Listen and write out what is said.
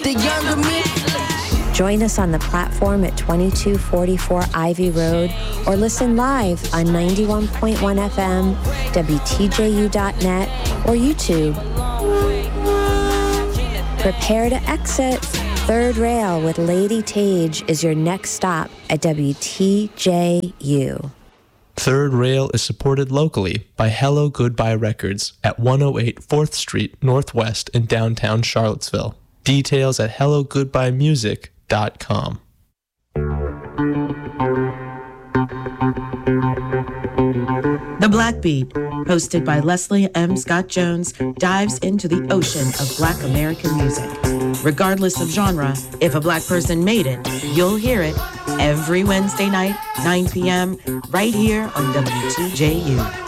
the younger me. Join us on the platform at 2244 Ivy Road or listen live on 91.1 FM, WTJU.net, or YouTube. Prepare to exit. Third Rail with Lady Tage is your next stop at WTJU. Third Rail is supported locally by Hello Goodbye Records at 108 4th Street Northwest in downtown Charlottesville. Details at hellogoodbyemusic.com. The Black Beat, hosted by Leslie M. Scott Jones, dives into the ocean of Black American music. Regardless of genre, if a Black person made it, you'll hear it every Wednesday night, 9 p.m., right here on WTJU.